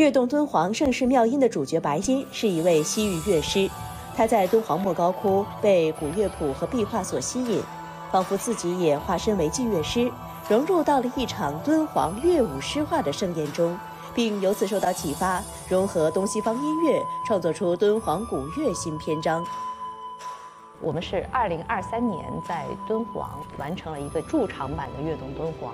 跃动敦煌盛世妙音的主角白音是一位西域乐师，他在敦煌莫高窟被古乐谱和壁画所吸引，仿佛自己也化身为祭乐师，融入到了一场敦煌乐舞诗画的盛宴中，并由此受到启发，融合东西方音乐，创作出敦煌古乐新篇章。 我们是2023年在敦煌完成了一个驻场版的跃动敦煌。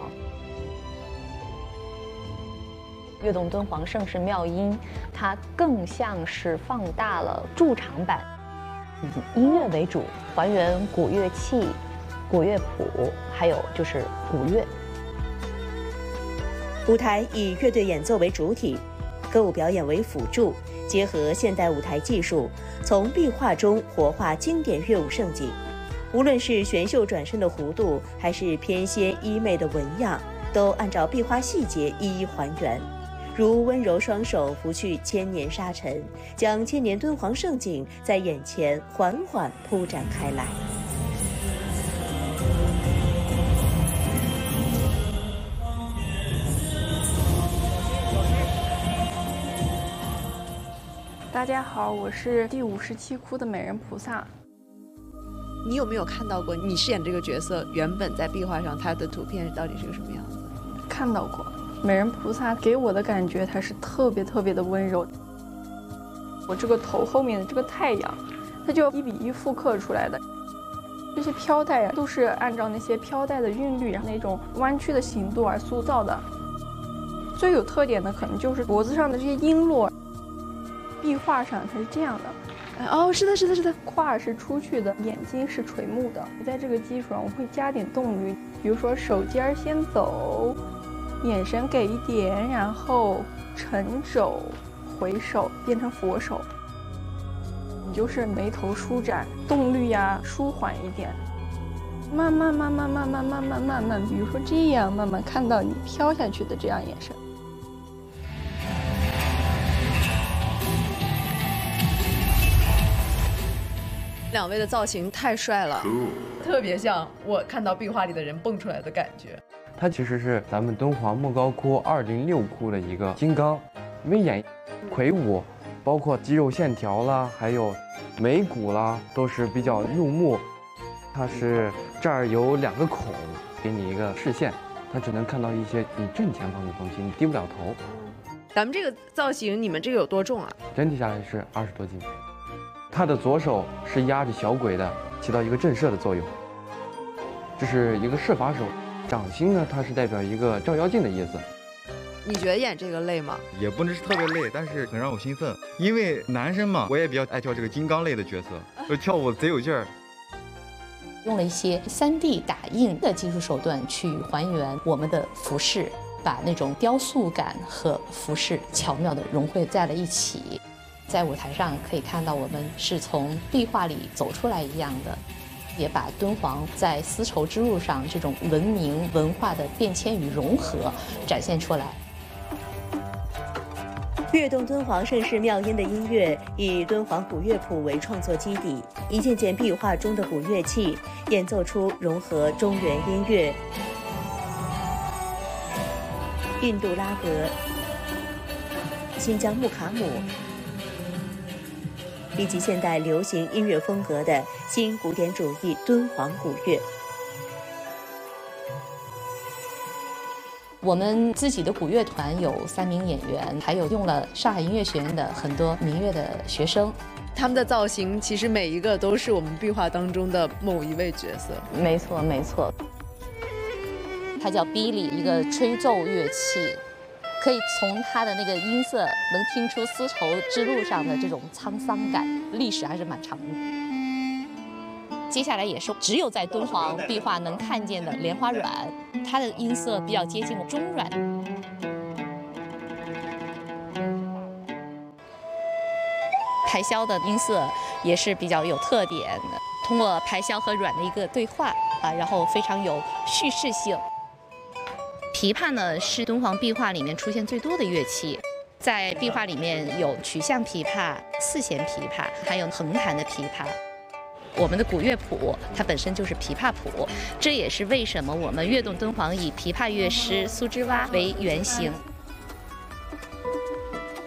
跃动敦煌盛世妙音，它更像是放大了驻场版，以音乐为主，还原古乐器、古乐谱，还有就是古乐。 舞台以乐队演奏为主体，歌舞表演为辅助，结合现代舞台技术，从壁画中活化经典乐舞盛景。无论是玄秀转身的弧度，还是翩跹衣袂的纹样，都按照壁画细节一一还原。如温柔双手拂去千年沙尘，将千年敦煌盛景在眼前缓缓铺展开来。 大家好，我是第57窟的美人菩萨。 你有没有看到过你饰演这个角色原本在壁画上它的图片到底是个什么样子？ 看到过。美人菩萨给我的感觉，它是特别的温柔。我这个头后面的这个太阳，它就1比1复刻出来的。这些飘带呀，都是按照那些飘带的韵律，然后那种弯曲的形度而塑造的。最有特点的可能就是脖子上的这些璎珞，壁画上它是这样的。 哦，是的， 胯儿是出去的，眼睛是垂目的。在这个基础上，我会加点动律，比如说手尖儿先走。眼神给一点，然后沉肘回手变成佛手，你就是眉头舒展，动律呀舒缓一点，慢慢，比如说这样，慢慢看到你飘下去的这样眼神。 两位的造型太帅了， 特别像我看到壁画里的人蹦出来的感觉。 它其实是咱们敦煌莫高窟206窟的一个金刚，威严、魁梧，包括肌肉线条啦，还有眉骨啦，都是比较入目。它是这儿有2个孔，给你一个视线，它只能看到一些你正前方的东西，你低不了头。 咱们这个造型，你们这个有多重啊？ 整体下来是20多斤。它的左手是压着小鬼的，起到一个震慑的作用。这是一个摄法手。掌心呢，它是代表一个照妖镜的意思。 你觉得演这个累吗？ 也不能是特别累，但是很让我兴奋，因为男生嘛，我也比较爱跳这个金刚类的角色，跳舞贼有劲儿。 用了一些3D 打印的技术手段去还原我们的服饰，把那种雕塑感和服饰巧妙地融汇在了一起。在舞台上可以看到，我们是从壁画里走出来一样的。也把敦煌在丝绸之路上这种文明文化的变迁与融合展现出来。 跃动敦煌盛世妙音的音乐以敦煌古乐谱为创作基底，一件件壁画中的古乐器演奏出融合中原音乐、印度拉格、新疆木卡姆以及现代流行音乐风格的新古典主义敦煌古乐。 我们自己的古乐团有3名演员，还有用了上海音乐学院的很多民乐的学生。 他们的造型其实每一个都是我们壁画当中的某一位角色。 没错。它叫哔哩，一个吹奏乐器。可以从它的那个音色能听出丝绸之路上的这种沧桑感，历史还是蛮长的。接下来也是只有在敦煌壁画能看见的莲花阮，它的音色比较接近中阮。排箫的音色也是比较有特点的，通过排箫和阮的一个对话然后非常有叙事性。琵琶呢是敦煌壁画里面出现最多的乐器，在壁画里面有曲项琵琶、4弦琵琶，还有横弹的琵琶。我们的古乐谱它本身就是琵琶谱，这也是为什么我们跃动敦煌以琵琶乐师苏之洼为原型。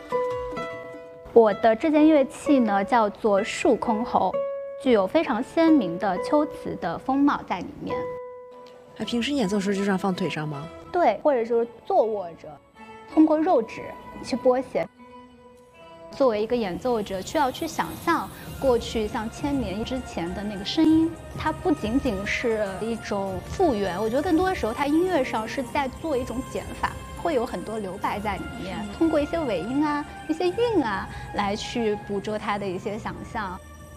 我的这件乐器呢叫做竖箜篌，具有非常鲜明的秋瓷的风貌在里面。 平时演奏时就这样放腿上吗？ 对，或者就是坐卧着，通过肉指去拨写。作为一个演奏者，需要去想象过去像1000年之前的那个声音，它不仅仅是一种复原，我觉得更多的时候，它音乐上是在做一种减法，会有很多留白在里面，通过一些尾音啊、一些韵啊，来去捕捉它的一些想象。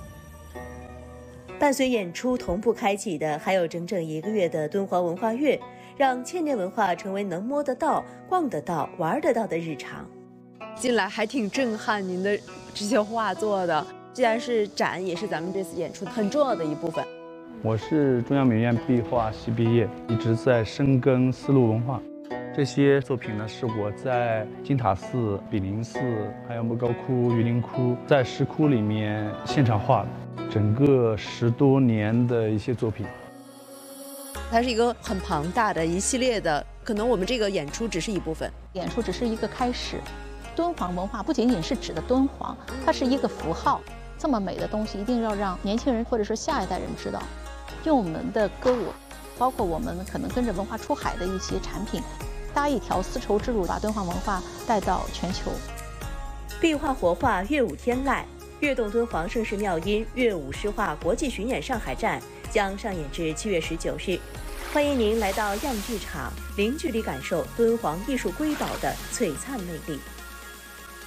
伴随演出同步开启的，还有整整1个月的敦煌文化月，让千年文化成为能摸得到、逛得到、玩得到的日常。 进来还挺震撼您的这些画作的，既然是展，也是咱们这次演出很重要的一部分。 我是中央美院壁画系毕业，一直在深耕丝路文化。这些作品呢，是我在金塔寺、比林寺，还有莫高窟、榆林窟，在石窟里面现场画的，整个10多年的一些作品。 它是一个很庞大的一系列的，可能我们这个演出只是一部分， 演出只是一个开始。敦煌文化不仅仅是指的敦煌，它是一个符号。这么美的东西，一定要让年轻人或者说下一代人知道。用我们的歌舞，包括我们可能跟着文化出海的一些产品，搭一条丝绸之路，把敦煌文化带到全球。 壁画活化乐舞天籁，跃动敦煌盛世妙音乐舞诗画国际巡演上海站将上演至7月19日。欢迎您来到样剧场，零距离感受敦煌艺术瑰宝的璀璨魅力。